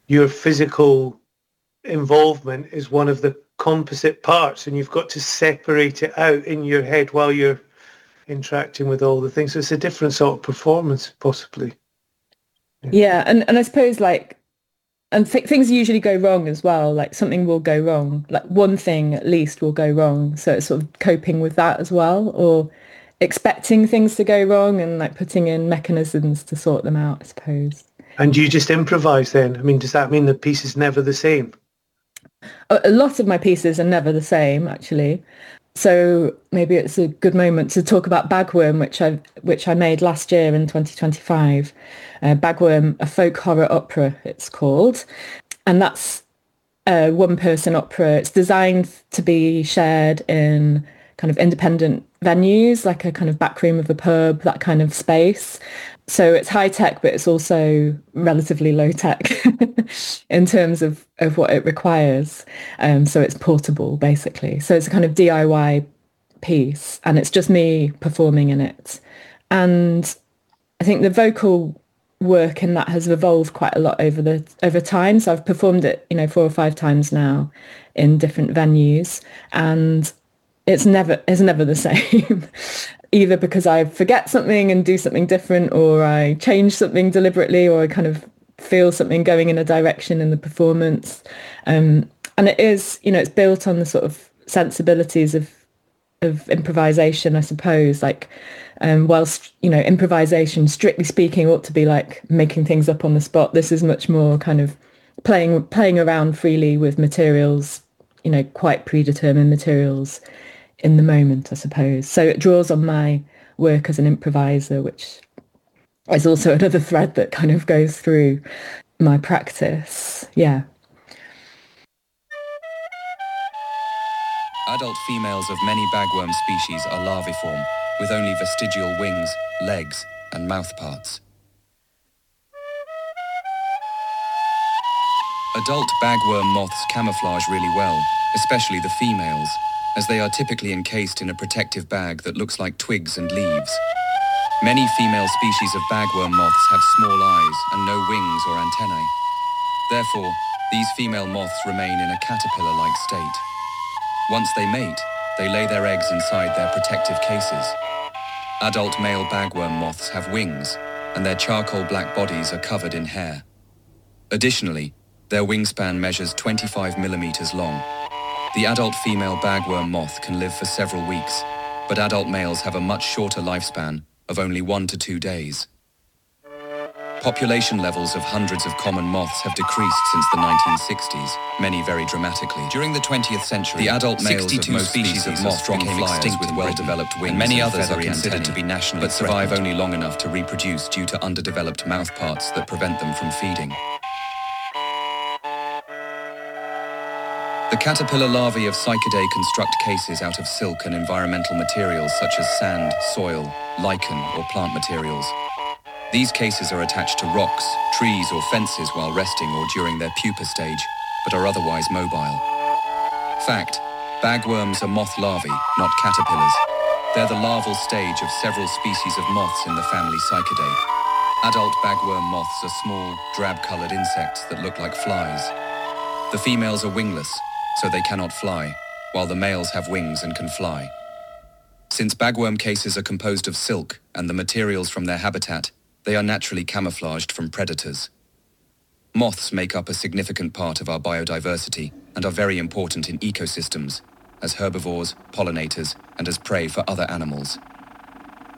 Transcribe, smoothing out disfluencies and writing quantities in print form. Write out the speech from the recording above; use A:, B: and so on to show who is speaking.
A: your physical involvement is one of the composite parts, and you've got to separate it out in your head while you're interacting with all the things. So it's a different sort of performance, possibly.
B: Yeah, and I suppose like things usually go wrong as well. Like something will go wrong. Like one thing at least will go wrong. So it's sort of coping with that as well, or expecting things to go wrong and like putting in mechanisms to sort them out, I suppose.
A: And you just improvise then? I mean, does that mean the piece is never the same?
B: A lot of my pieces are never the same, actually. So maybe it's a good moment to talk about Bagworm, which I made last year in 2025. Bagworm, a folk horror opera, it's called, and that's a one-person opera. It's designed to be shared in kind of independent venues, like a kind of back room of a pub, that kind of space. So it's high tech, but it's also relatively low tech in terms of what it requires. So it's portable, basically. So it's a kind of DIY piece, and it's just me performing in it. And I think the vocal work in that has evolved quite a lot over time. So I've performed it, 4 or 5 times now in different venues, and it's never the same. Either because I forget something and do something different, or I change something deliberately, or I kind of feel something going in a direction in the performance. And it is, it's built on the sort of sensibilities of improvisation, I suppose. Like, whilst, improvisation, strictly speaking, ought to be like making things up on the spot, this is much more kind of playing around freely with materials, quite predetermined materials in the moment, I suppose. So it draws on my work as an improviser, which is also another thread that kind of goes through my practice. Yeah.
C: Adult females of many bagworm species are larviform, with only vestigial wings, legs, and mouth parts. Adult bagworm moths camouflage really well, especially the females, as they are typically encased in a protective bag that looks like twigs and leaves. Many female species of bagworm moths have small eyes and no wings or antennae. Therefore, these female moths remain in a caterpillar-like state. Once they mate, they lay their eggs inside their protective cases. Adult male bagworm moths have wings, and their charcoal black bodies are covered in hair. Additionally, their wingspan measures 25 millimeters long. The adult female bagworm moth can live for several weeks, but adult males have a much shorter lifespan of only 1 to 2 days. Population levels of hundreds of common moths have decreased since the 1960s, many very dramatically. During the 20th century, the adult males of most species of moth became extinct with well-developed wings, and many others are considered to be nationally but survive only long enough to reproduce due to underdeveloped mouthparts that prevent them from feeding. The caterpillar larvae of Psychidae construct cases out of silk and environmental materials such as sand, soil, lichen, or plant materials. These cases are attached to rocks, trees, or fences while resting or during their pupa stage, but are otherwise mobile. Fact: bagworms are moth larvae, not caterpillars. They're the larval stage of several species of moths in the family Psychidae. Adult bagworm moths are small, drab-colored insects that look like flies. The females are wingless, so they cannot fly, while the males have wings and can fly. Since bagworm cases are composed of silk and the materials from their habitat, they are naturally camouflaged from predators. Moths make up a significant part of our biodiversity and are very important in ecosystems, as herbivores, pollinators, and as prey for other animals.